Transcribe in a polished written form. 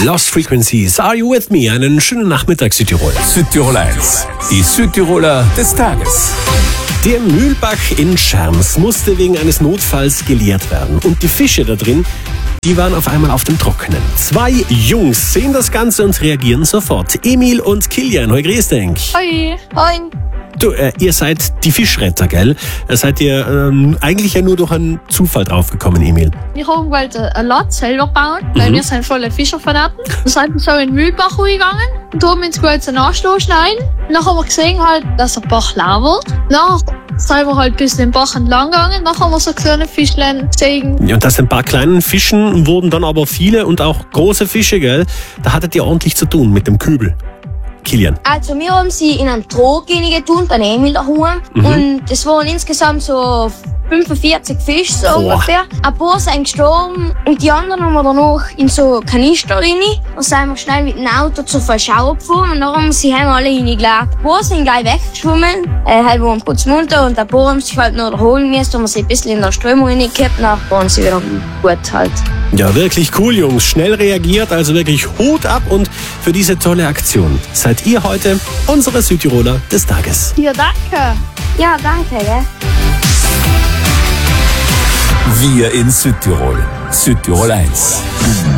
Lost Frequencies, Are You With Me? Einen schönen Nachmittag, Südtirol. Südtirol 1, die Südtiroler des Tages. Der Mühlbach in Scherms musste wegen eines Notfalls geleert werden. Und die Fische da drin, die waren auf einmal auf dem Trockenen. 2 Jungs sehen das Ganze und reagieren sofort. Emil und Kilian, hoi, grüß dich. Hoi. Moin. Du, ihr seid die Fischretter, gell? Seid ihr eigentlich ja nur durch einen Zufall draufgekommen, Emil? Wir haben wollte ein Lot selber bauen, weil wir sind voller Fischerfanaten. Wir sind so in den Mühlbach gegangen und haben uns kurz einen Anstoß schneiden. Dann haben wir gesehen, halt, dass der Bach leer wird. Dann sind wir halt ein bisschen den Bach entlang gegangen. Dann haben wir so kleine Fischlein gesehen. Ja, und aus ein paar kleinen Fischen wurden dann aber viele und auch große Fische, gell? Da hattet ihr ordentlich zu tun mit dem Kübel. Kilian. Also wir haben sie in einem Trog getan, bei Emil daheim. Und es waren insgesamt so 45 Fische so ungefähr. Ein paar sind gestorben und die anderen haben wir dann noch in so Kanister rein. Dann sind wir schnell mit dem Auto zur Verschau gefahren und dann haben wir sie alle hingelegt. Ein paar sind gleich weggeschwommen, halt waren kurz munter und ein paar haben sich halt noch erholen müssen, haben wir sie ein bisschen in der Strömung reingekippt, dann waren sie wieder gut halt. Ja, wirklich cool, Jungs. Schnell reagiert, also wirklich Hut ab und für diese tolle Aktion seid ihr heute unsere Südtiroler des Tages. Ja, danke. Ja, danke, gell? Wir in Südtirol. Südtirol 1.